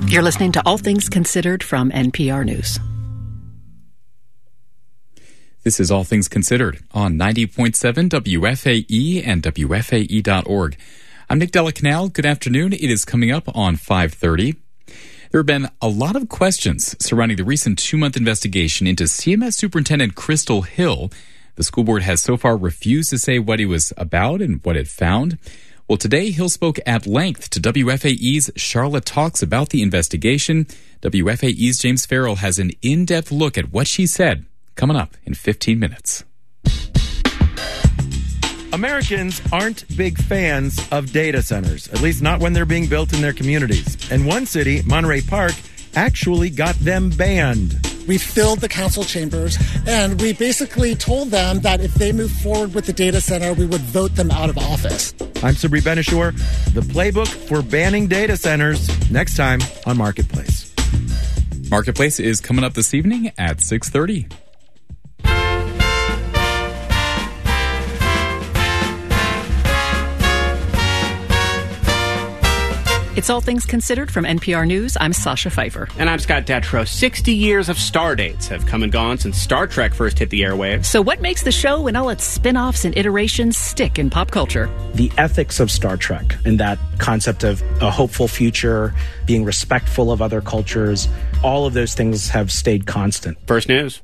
You're listening to All Things Considered from NPR News. This is All Things Considered on 90.7 WFAE and WFAE.org. I'm Nick Delacanal. Good afternoon. It is coming up on 5:30. There have been a lot of questions surrounding the recent 2-month investigation into CMS Superintendent Crystal Hill. The school board has so far refused to say what it was about and what it found. Well, today Hill spoke at length to WFAE's Charlotte Talks about the investigation. WFAE's James Farrell has an in-depth look at what she said coming up in 15 minutes. Americans aren't big fans of data centers, at least not when they're being built in their communities. And one city, Monterey Park, actually got them banned. We filled the council chambers, and we basically told them that if they move forward with the data center, we would vote them out of office. I'm Sabri Benishore. The playbook for banning data centers, next time on Marketplace. Marketplace is coming up this evening at 6:30. It's All Things Considered from NPR News. I'm Sasha Pfeiffer. And I'm Scott Detrow. 60 years of star dates have come and gone since Star Trek first hit the airwaves. So what makes the show and all its spin-offs and iterations stick in pop culture? The ethics of Star Trek and that concept of a hopeful future, being respectful of other cultures, all of those things have stayed constant. First News.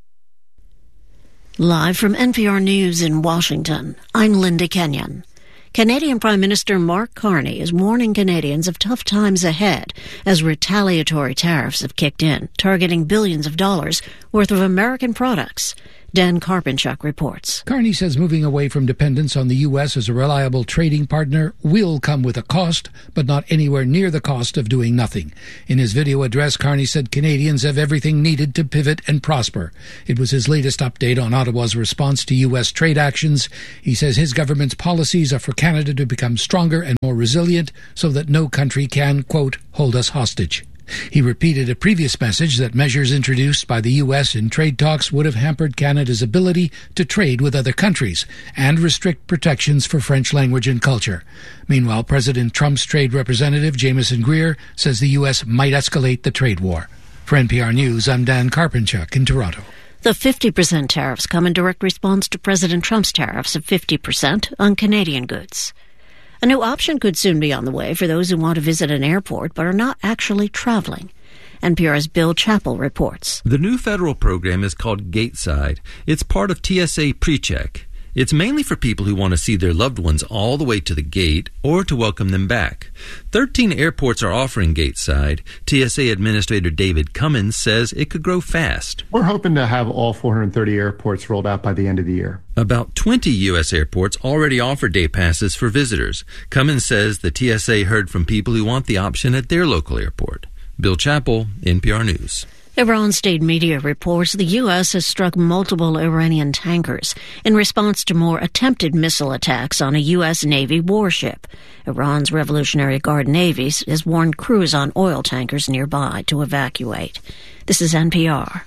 Live from NPR News in Washington, I'm Linda Kenyon. Canadian Prime Minister Mark Carney is warning Canadians of tough times ahead as retaliatory tariffs have kicked in, targeting billions of dollars worth of American products. Dan Karpinchuk reports. Carney says moving away from dependence on the U.S. as a reliable trading partner will come with a cost, but not anywhere near the cost of doing nothing. In his video address, Carney said Canadians have everything needed to pivot and prosper. It was his latest update on Ottawa's response to U.S. trade actions. He says his government's policies are for Canada to become stronger and more resilient so that no country can, quote, hold us hostage. He repeated a previous message that measures introduced by the U.S. in trade talks would have hampered Canada's ability to trade with other countries and restrict protections for French language and culture. Meanwhile, President Trump's trade representative, Jameson Greer, says the U.S. might escalate the trade war. For NPR News, I'm Dan Karpinchuk in Toronto. The 50% tariffs come in direct response to President Trump's tariffs of 50% on Canadian goods. A new option could soon be on the way for those who want to visit an airport but are not actually traveling. NPR's Bill Chappell reports. The new federal program is called Gateside. It's part of TSA PreCheck. It's mainly for people who want to see their loved ones all the way to the gate or to welcome them back. 13 airports are offering Gateside. TSA Administrator David Cummins says it could grow fast. We're hoping to have all 430 airports rolled out by the end of the year. About 20 U.S. airports already offer day passes for visitors. Cummins says the TSA heard from people who want the option at their local airport. Bill Chappell, NPR News. Iran state media reports the U.S. has struck multiple Iranian tankers in response to more attempted missile attacks on a U.S. Navy warship. Iran's Revolutionary Guard Navy has warned crews on oil tankers nearby to evacuate. This is NPR.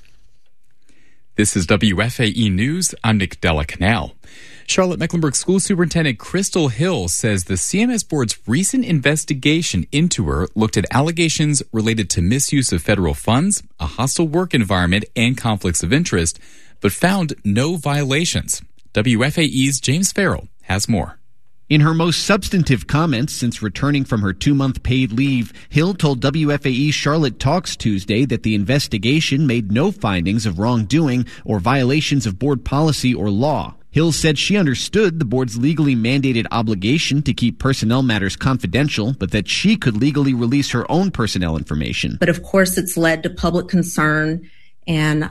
This is WFAE News. I'm Nick Delacanal. Charlotte-Mecklenburg School Superintendent Crystal Hill says the CMS Board's recent investigation into her looked at allegations related to misuse of federal funds, a hostile work environment, and conflicts of interest, but found no violations. WFAE's James Farrell has more. In her most substantive comments since returning from her 2-month paid leave, Hill told WFAE Charlotte Talks Tuesday that the investigation made no findings of wrongdoing or violations of board policy or law. Hill said she understood the board's legally mandated obligation to keep personnel matters confidential, but that she could legally release her own personnel information. But of course, it's led to public concern, and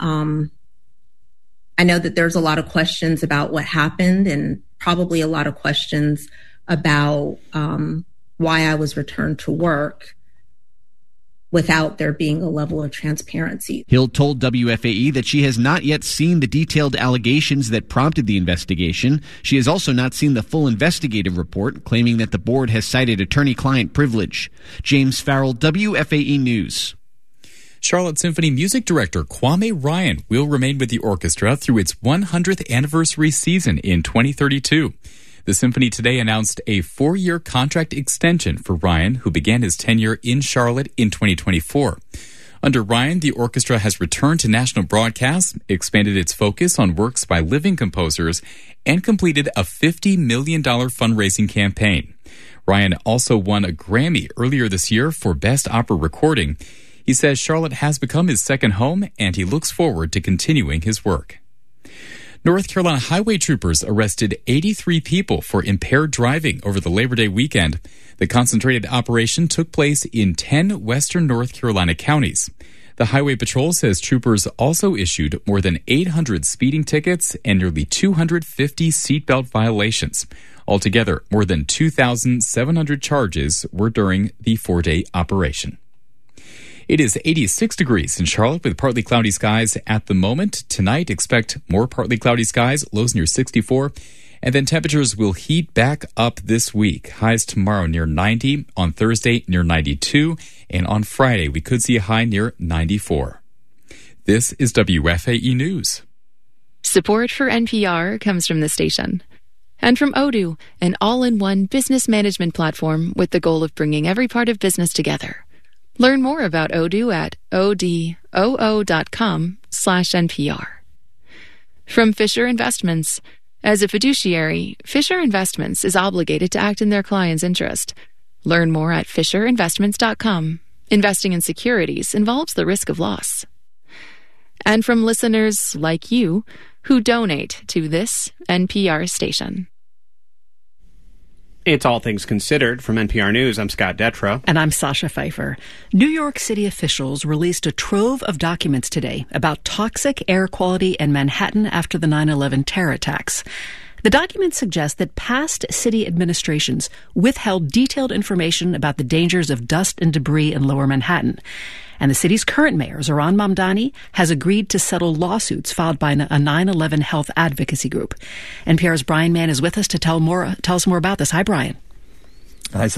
I know that there's a lot of questions about what happened and probably a lot of questions about why I was returned to work without there being a level of transparency. Hill told WFAE that she has not yet seen the detailed allegations that prompted the investigation. She has also not seen the full investigative report, claiming that the board has cited attorney-client privilege. James Farrell, WFAE News. Charlotte Symphony music director Kwame Ryan will remain with the orchestra through its 100th anniversary season in 2032. The symphony today announced a 4-year contract extension for Ryan, who began his tenure in Charlotte in 2024. Under Ryan, the orchestra has returned to national broadcasts, expanded its focus on works by living composers, and completed a $50 million fundraising campaign. Ryan also won a Grammy earlier this year for Best Opera Recording. He says Charlotte has become his second home, and he looks forward to continuing his work. North Carolina highway troopers arrested 83 people for impaired driving over the Labor Day weekend. The concentrated operation took place in 10 western North Carolina counties. The Highway Patrol says troopers also issued more than 800 speeding tickets and nearly 250 seatbelt violations. Altogether, more than 2,700 charges were during the 4-day operation. It is 86 degrees in Charlotte with partly cloudy skies at the moment. Tonight, expect more partly cloudy skies, lows near 64. And then temperatures will heat back up this week. Highs tomorrow near 90, on Thursday near 92, and on Friday we could see a high near 94. This is WFAE News. Support for NPR comes from the station. And from Odoo, an all-in-one business management platform with the goal of bringing every part of business together. Learn more about Odoo at odoo.com/NPR. From Fisher Investments. As a fiduciary, Fisher Investments is obligated to act in their client's interest. Learn more at fisherinvestments.com. Investing in securities involves the risk of loss. And from listeners like you who donate to this NPR station. It's All Things Considered from NPR News. I'm Scott Detrow. And I'm Sasha Pfeiffer. New York City officials released a trove of documents today about toxic air quality in Manhattan after the 9/11 terror attacks. The documents suggest that past city administrations withheld detailed information about the dangers of dust and debris in Lower Manhattan. And the city's current mayor, Zohran Mamdani, has agreed to settle lawsuits filed by a 9/11 health advocacy group. NPR's Brian Mann is with us to tell us more about this. Hi, Brian.